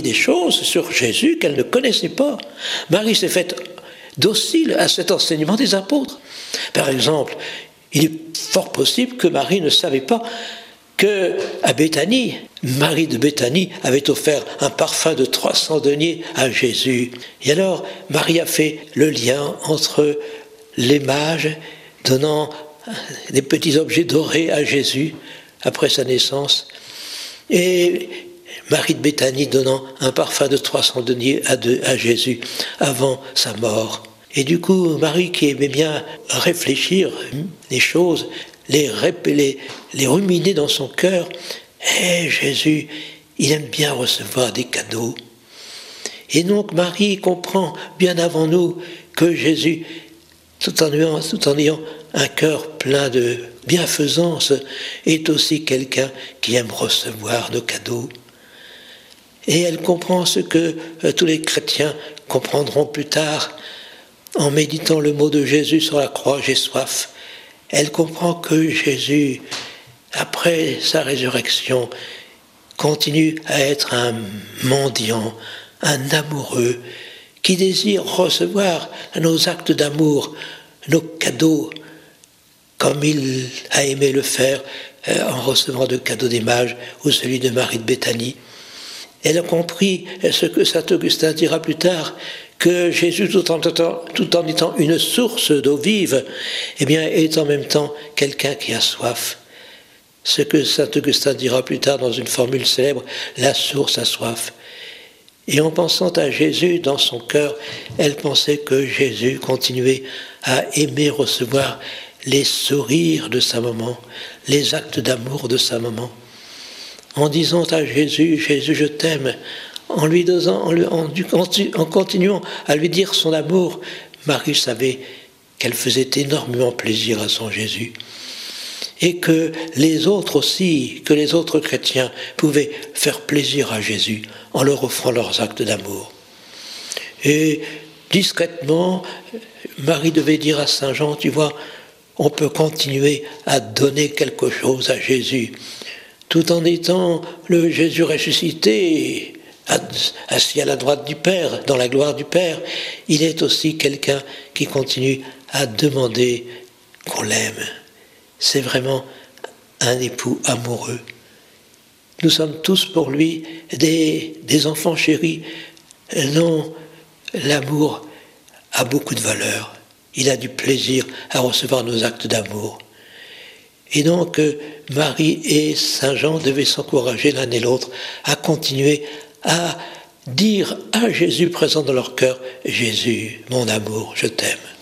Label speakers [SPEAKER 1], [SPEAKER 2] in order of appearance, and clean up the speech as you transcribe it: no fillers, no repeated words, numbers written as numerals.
[SPEAKER 1] des choses sur Jésus qu'elle ne connaissait pas. Marie s'est faite docile à cet enseignement des apôtres. Par exemple, il est fort possible que Marie ne savait pas qu'à Béthanie, Marie de Béthanie avait offert un parfum de 300 deniers à Jésus. Et alors, Marie a fait le lien entre les mages donnant des petits objets dorés à Jésus après sa naissance et Marie de Béthanie donnant un parfum de 300 deniers à Jésus avant sa mort. Et du coup, Marie qui aimait bien réfléchir les choses, les ruminer dans son cœur, Jésus, il aime bien recevoir des cadeaux. Et donc Marie comprend bien avant nous que Jésus, tout en ayant un cœur plein de bienfaisance, est aussi quelqu'un qui aime recevoir nos cadeaux. Et elle comprend ce que tous les chrétiens comprendront plus tard en méditant le mot de Jésus sur la croix, j'ai soif. Elle comprend que Jésus, après sa résurrection, continue à être un mendiant, un amoureux, qui désire recevoir nos actes d'amour, nos cadeaux, comme il a aimé le faire en recevant le cadeau des mages ou celui de Marie de Béthanie. Elle a compris ce que saint Augustin dira plus tard, que Jésus, tout en étant une source d'eau vive, est en même temps quelqu'un qui a soif. Ce que saint Augustin dira plus tard dans une formule célèbre, la source a soif. Et en pensant à Jésus dans son cœur, elle pensait que Jésus continuait à aimer recevoir les sourires de sa maman, les actes d'amour de sa maman. En disant à Jésus, Jésus, je t'aime, en continuant à lui dire son amour, Marie savait qu'elle faisait énormément plaisir à son Jésus. Et que les autres aussi, que les autres chrétiens pouvaient faire plaisir à Jésus en leur offrant leurs actes d'amour. Et discrètement, Marie devait dire à Saint Jean, tu vois, on peut continuer à donner quelque chose à Jésus, tout en étant le Jésus ressuscité, assis à la droite du Père, dans la gloire du Père. Il est aussi quelqu'un qui continue à demander qu'on l'aime. C'est vraiment un époux amoureux. Nous sommes tous pour lui des enfants chéris dont l'amour a beaucoup de valeur. Il a du plaisir à recevoir nos actes d'amour. Et donc, Marie et Saint Jean devaient s'encourager l'un et l'autre à continuer à dire à Jésus présent dans leur cœur, Jésus, mon amour, je t'aime.